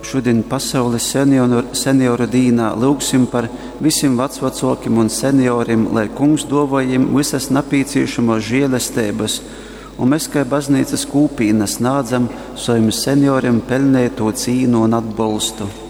Šodien pasaules senioru dīnā lūgsim par visiem vecvecākiem un senioriem, lai Kungs dāvājam visas nepieciešamos žēlastības, un mēs kā baznīcas kūpīna sniedzam saviem senioriem pelnīto cīņu un atbalstu.